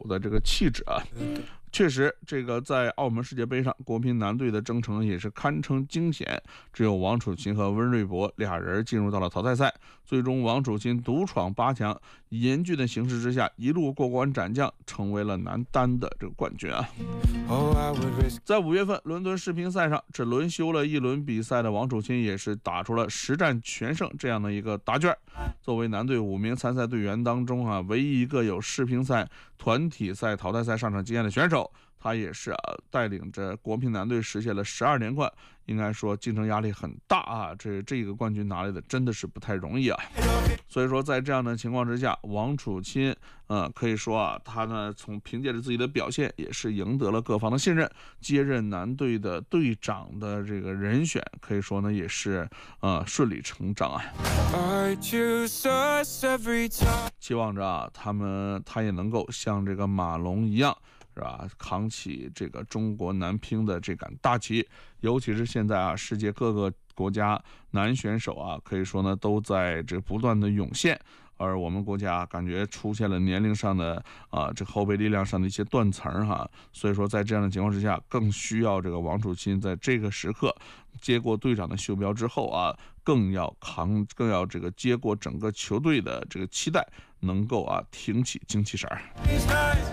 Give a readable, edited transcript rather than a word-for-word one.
的这个气质啊。确实，这个在澳门世界杯上，国乒男队的征程也是堪称惊险。只有王楚钦和温瑞博俩人进入到了淘汰赛，最终王楚钦独闯8强，严峻的形势之下，一路过关斩将，成为了男单的这个冠军啊。在5月份伦敦世乒赛上，只轮休了1轮比赛的王楚钦也是打出了10战全胜这样的一个答卷。作为男队5名参赛队员当中啊，唯一一个有世乒赛、团体赛、淘汰赛上场经验的选手，他也是带领着国乒男队实现了12连冠，应该说竞争压力很大啊。这个冠军拿来的真的是不太容易啊。所以说在这样的情况之下，王楚钦可以说啊，他呢凭借着自己的表现，也是赢得了各方的信任，接任男队的队长的这个人选，可以说呢也是顺理成章啊。期望着啊，他也能够像这个马龙一样，是吧？扛起这个中国男乒的这杆大旗，尤其是现在啊，世界各个国家男选手啊，可以说呢都在这不断的涌现，而我们国家感觉出现了年龄上的这后备力量上的一些断层哈，所以说在这样的情况之下，更需要这个王楚钦在这个时刻接过队长的袖标之后啊，更要这个接过整个球队的这个期待，能够挺起精气神儿。